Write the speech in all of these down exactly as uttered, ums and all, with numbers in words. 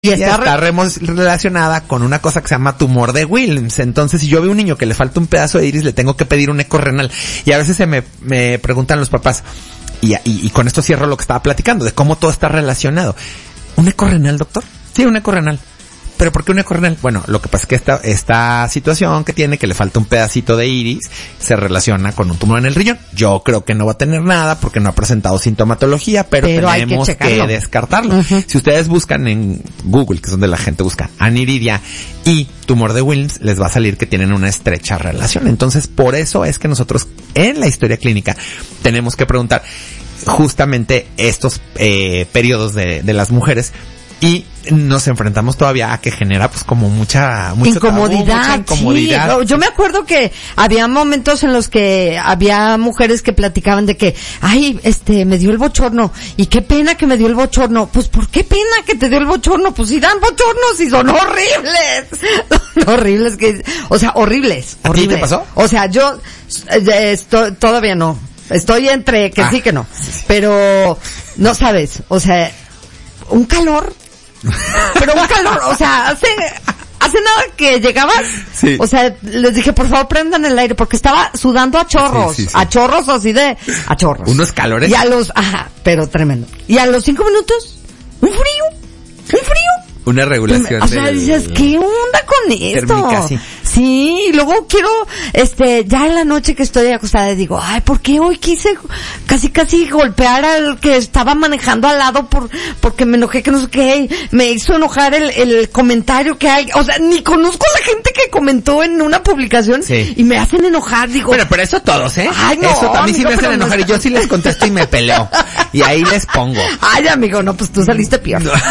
Y está, está re- relacionada con una cosa que se llama tumor de Wilms. Entonces, si yo veo un niño que le falta un pedazo de iris, le tengo que pedir un eco renal. Y a veces se me, me preguntan los papás, y, y, y con esto cierro lo que estaba platicando, de cómo todo está relacionado. ¿Un eco renal, doctor? Sí, un eco renal. ¿Pero por qué un eco renal? Bueno, lo que pasa es que esta, esta situación que tiene, que le falta un pedacito de iris, se relaciona con un tumor en el riñón. Yo creo que no va a tener nada porque no ha presentado sintomatología, pero, pero tenemos que, que descartarlo. Uh-huh. Si ustedes buscan en Google, que es donde la gente busca aniridia y tumor de Wilms, les va a salir que tienen una estrecha relación. Entonces, por eso es que nosotros en la historia clínica tenemos que preguntar justamente estos eh, periodos de, de las mujeres. Y nos enfrentamos todavía a que genera pues como mucha, mucha incomodidad, tabú, mucha incomodidad. Sí. Yo me acuerdo que había momentos en los que había mujeres que platicaban de que, ay, este, me dio el bochorno, y qué pena que me dio el bochorno. Pues, ¿por qué pena que te dio el bochorno? Pues si dan bochornos y son horribles. horribles que, o sea, horribles. ¿A horribles. ti te pasó? O sea, yo, eh, estoy, todavía no. Estoy entre que ah, sí que no. Sí, sí. Pero, no sabes, o sea, un calor. Pero un calor, o sea, hace, hace nada que llegabas, sí. O sea, les dije, por favor prendan el aire, porque estaba sudando a chorros, sí, sí, sí. a chorros así de, a chorros. Unos calores. Y a los, ajá, pero tremendo. Y a los cinco minutos, un frío, un frío. Una regulación. O sea, del... dices, ¿qué onda con esto? Térmica, sí. Sí, y luego quiero, este, ya en la noche que estoy acostada digo, ay, ¿por qué hoy quise casi casi golpear al que estaba manejando al lado por, porque me enojé que no sé qué, me hizo enojar el, el comentario que hay, o sea, ni conozco a la gente que comentó en una publicación, sí. Y me hacen enojar, digo. Bueno, pero eso todos, ¿eh? Ay, no. Eso también sí me hacen enojar no... y yo sí les contesto y me peleo. Y ahí les pongo. Ay, amigo, no, pues tú saliste peor. No.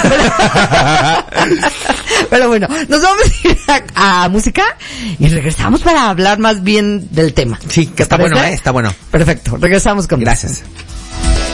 Pero bueno, nos vamos a ir a, a música y regresamos para hablar más bien del tema. Sí, que está bueno, ¿eh? Está bueno. Perfecto, regresamos con Gracias.